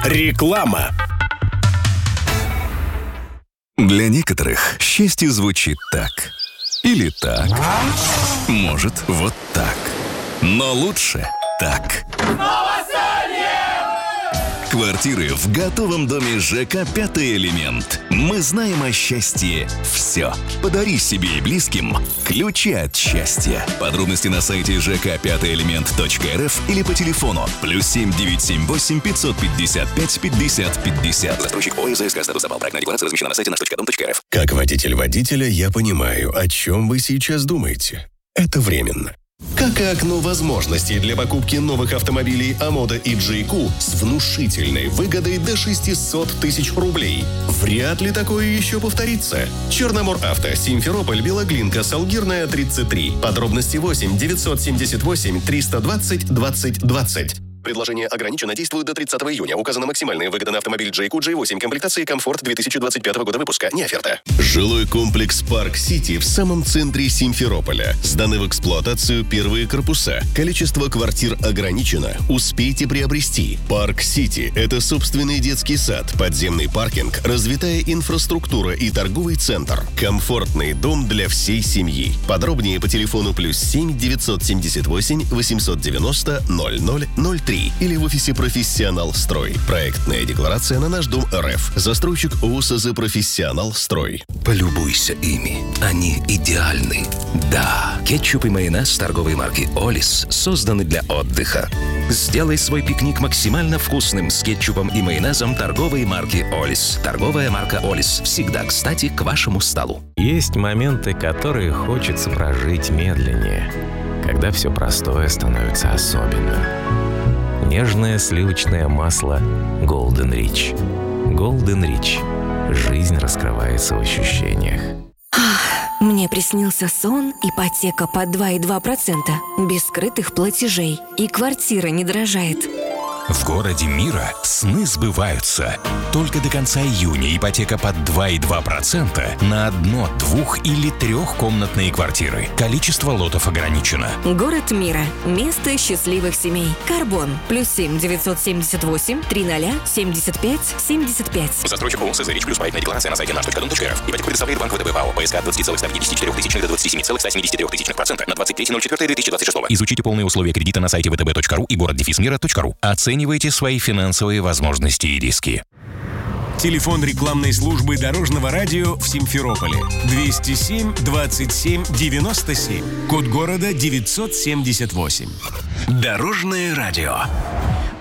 Реклама. Для некоторых счастье звучит так. Или так. Может, вот так. Но лучше так. Квартиры в готовом доме ЖК «Пятый элемент». Мы знаем о счастье все. Подари себе и близким ключи от счастья. Подробности на сайте jk5элемент.рф или по телефону +7 978 555 50 50. Застройщик ОССК «Статус Запал». Проектная декларация размещена на сайте nаш.дом.рф. Как водитель водителя, я понимаю, о чем вы сейчас думаете. Это временно. Как и окно возможностей для покупки новых автомобилей Амода и JQ с внушительной выгодой до 600 тысяч рублей. Вряд ли такое еще повторится. Черномор Авто, Симферополь, Белоглинка, Салгирная, 33. Подробности 8 978 320 20 20. Предложение ограничено, действует до 30 июня. Указана максимальная выгода на автомобиль JQ J8 комплектации «Комфорт» 2025 года выпуска. Не оферта. Жилой комплекс «Парк Сити» в самом центре Симферополя. Сданы в эксплуатацию первые корпуса. Количество квартир ограничено. Успейте приобрести. «Парк Сити» — это собственный детский сад, подземный паркинг, развитая инфраструктура и торговый центр. Комфортный дом для всей семьи. Подробнее по телефону +7 978 890 0003 или в офисе «Профессионал Строй». Проектная декларация на наш дом РФ. Застройщик ОСЗ «Профессионал Строй». Полюбуйся ими. Они идеальны. Да, кетчуп и майонез торговой марки «Олис» созданы для отдыха. Сделай свой пикник максимально вкусным с кетчупом и майонезом торговой марки «Олис». Торговая марка «Олис» всегда кстати к вашему столу. Есть моменты, которые хочется прожить медленнее, когда все простое становится особенным. Нежное сливочное масло Golden Rich. Golden Rich. Жизнь раскрывается в ощущениях. Мне приснился сон, ипотека под 2,2%, без скрытых платежей, и квартира не дорожает. В городе мира сны сбываются. Только до конца июня ипотека под 2,2% на 1-, 2- или 3-комнатные квартиры. Количество лотов ограничено. Город мира. Место счастливых семей. Карбон. +7 978 300 75 75. Застройщик ОСЗ «Рич Плюс». Проектная декларация на сайте наш.дом.рф. Ипотеку предоставляет Банк ВТБ ПАО. ПСК 20,154 тысячных до 27,173% на 23.04.2026. Изучите полные условия кредита на сайте vtb.ru и город-мира.ру. Оценивайте свои финансовые возможности и риски. Телефон рекламной службы Дорожного радио в Симферополе 207 27 97. Код города 978. Дорожное радио.